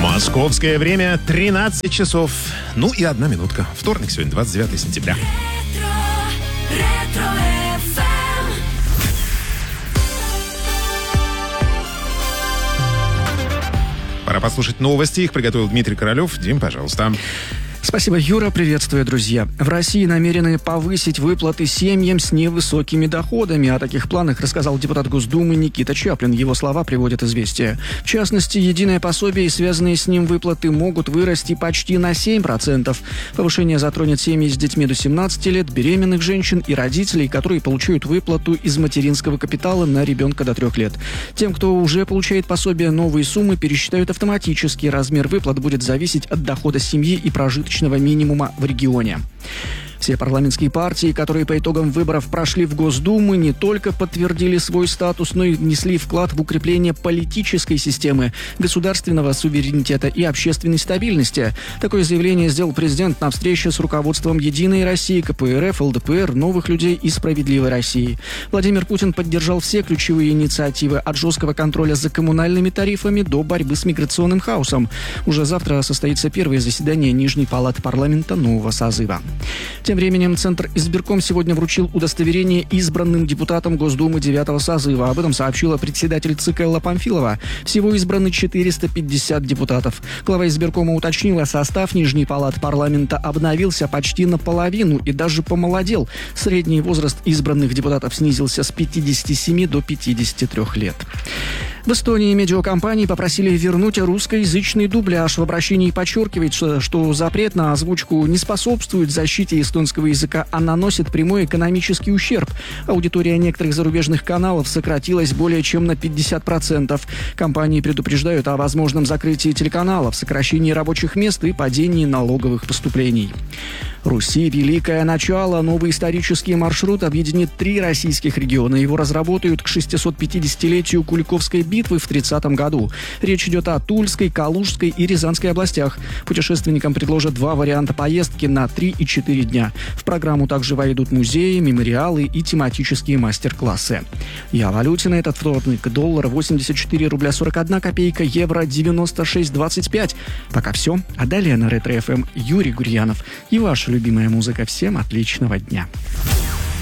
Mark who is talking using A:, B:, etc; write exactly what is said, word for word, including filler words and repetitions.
A: Московское время тринадцать часов. Ну и одна минутка. Вторник сегодня, двадцать девятое сентября. Пора послушать новости. Их приготовил Дмитрий Королев. Дим, пожалуйста.
B: Спасибо, Юра. Приветствую, друзья. В России намерены повысить выплаты семьям с невысокими доходами. О таких планах рассказал депутат Госдумы Никита Чаплин. Его слова приводят «Известия». В частности, единое пособие и связанные с ним выплаты могут вырасти почти на семь процентов. Повышение затронет семьи с детьми до семнадцати лет, беременных женщин и родителей, которые получают выплату из материнского капитала на ребенка до трех лет. Тем, кто уже получает пособие, новые суммы пересчитают автоматически. Размер выплат будет зависеть от дохода семьи и прожиточного минимума в регионе. Все парламентские партии, которые по итогам выборов прошли в Госдуму, не только подтвердили свой статус, но и внесли вклад в укрепление политической системы, государственного суверенитета и общественной стабильности. Такое заявление сделал президент на встрече с руководством «Единой России», ка пэ эр эф, эл дэ пэ эр, «Новых людей» и «Справедливой России». Владимир Путин поддержал все ключевые инициативы от жесткого контроля за коммунальными тарифами до борьбы с миграционным хаосом. Уже завтра состоится первое заседание Нижней палаты парламента нового созыва. Тем временем Центр избирком сегодня вручил удостоверение избранным депутатам Госдумы девятого созыва. Об этом сообщила председатель ЦИК Элла Памфилова. Всего избраны четыреста пятьдесят депутатов. Глава избиркома уточнила, состав Нижней палаты парламента обновился почти наполовину и даже помолодел. Средний возраст избранных депутатов снизился с пятидесяти семи до пятидесяти трёх лет. В Эстонии медиакомпании попросили вернуть русскоязычный дубляж. В обращении подчеркивается, что запрет на озвучку не способствует защите эстонского языка, а наносит прямой экономический ущерб. Аудитория некоторых зарубежных каналов сократилась более чем на пятьдесят процентов. Компании предупреждают о возможном закрытии телеканалов, сокращении рабочих мест и падении налоговых поступлений. Руси великое начало. Новый исторический маршрут объединит три российских региона. Его разработают к шестисотпятидесятилетию Куликовской битвы в тридцатом году. Речь идет о Тульской, Калужской и Рязанской областях. Путешественникам предложат два варианта поездки на три и четыре дня. В программу также войдут музеи, мемориалы и тематические мастер-классы. Я валюте на этот вторник. Доллар восемьдесят четыре рубля сорок одна копейка, евро девяносто шесть двадцать пять. Пока все. А далее на Ретро эф эм Юрий Гурьянов и ваша любимая музыка. Всем отличного дня.